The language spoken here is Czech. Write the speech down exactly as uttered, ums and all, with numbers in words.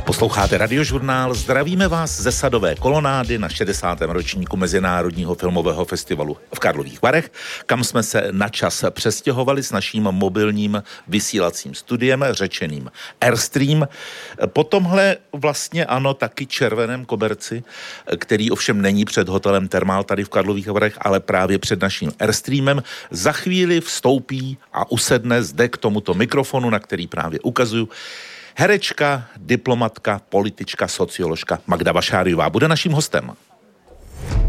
Posloucháte Radiožurnál, zdravíme vás ze Sadové kolonády na šedesátém ročníku Mezinárodního filmového festivalu v Karlových Varech, kam jsme se na čas přestěhovali s naším mobilním vysílacím studiem, řečeným Airstream. Po tomhle vlastně ano, taky červeném koberci, který ovšem není před hotelem Thermal tady v Karlových Varech, ale právě před naším Airstreamem, za chvíli vstoupí a usedne zde k tomuto mikrofonu, na který právě ukazuju, herečka, diplomatka, politička, socioložka Magda Vašáriová bude naším hostem.